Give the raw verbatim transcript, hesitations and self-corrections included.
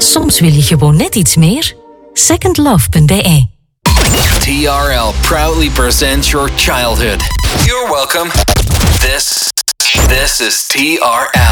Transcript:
soms wil je gewoon net iets meer. second love punt b e T R L proudly presents your childhood. You're welcome. This, this is T R L.